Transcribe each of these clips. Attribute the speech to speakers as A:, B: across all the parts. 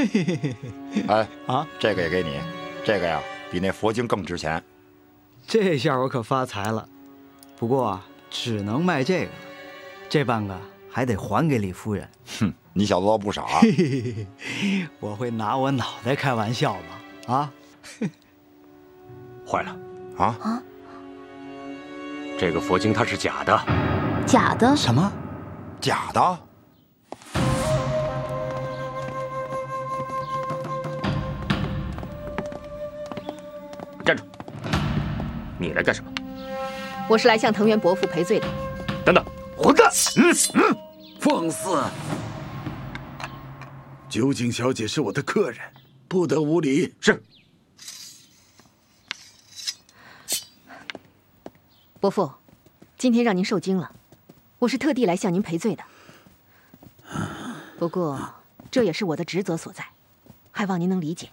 A: 哎
B: 啊，
A: 这个也给你，这个呀比那佛经更值钱。
B: 这下我可发财了，不过啊，只能卖这个了，这半个还得还给李夫人。
A: 哼，你小子倒不少啊！
B: 我会拿我脑袋开玩笑吗？啊？
C: 坏了
A: 啊！
C: 这个佛经它是假的。
D: 假的？
B: 什么？
A: 假的？
C: 站住！你来干什么？
E: 我是来向藤原伯父赔罪的。
C: 等等，混蛋！
F: 放肆！酒井小姐是我的客人，不得无礼。
C: 是。
E: 伯父，今天让您受惊了，我是特地来向您赔罪的。不过，这也是我的职责所在，还望您能理解。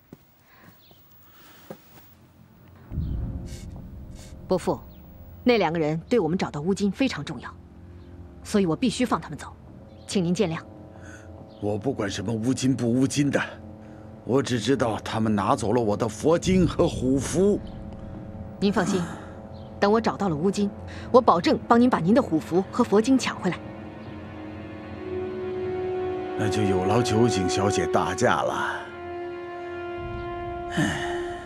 E: 伯父，那2个人对我们找到乌金非常重要，所以我必须放他们走，请您见谅。
F: 我不管什么乌金不乌金的，我只知道他们拿走了我的佛经和虎符。
E: 您放心，等我找到了乌金，我保证帮您把您的虎符和佛经抢回来。
F: 那就有劳酒井小姐大驾了。唉。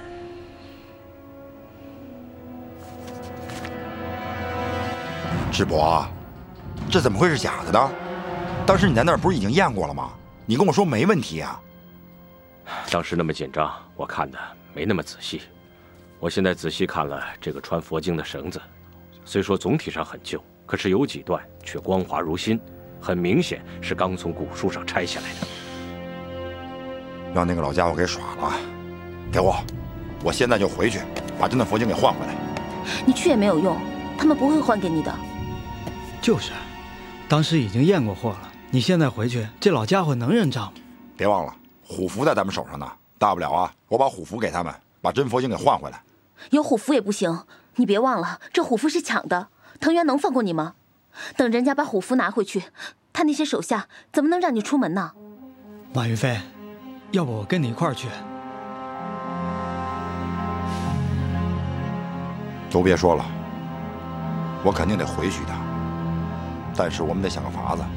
A: 智伯，这怎么会是假的呢？当时你在那儿不是已经验过了吗？你跟我说没问题啊。
C: 当时那么紧张，我看的没那么仔细。我现在仔细看了这个穿佛经的绳子，虽说总体上很旧，可是有几段却光滑如新，很明显是刚从古书上拆下来的。
A: 让那个老家伙给耍了，给我现在就回去把这段佛经给换回来。
D: 你去也没有用，他们不会还给你的。
B: 就是，当时已经验过货了，你现在回去，这老家伙能认账吗？
A: 别忘了，虎符在咱们手上呢，大不了啊，我把虎符给他们，把真佛经给换回来。
D: 有虎符也不行，你别忘了，这虎符是抢的，藤原能放过你吗？等人家把虎符拿回去，他那些手下怎么能让你出门呢？
B: 马云飞，要不我跟你一块儿去？
A: 都别说了，我肯定得回去一趟，但是我们得想个法子。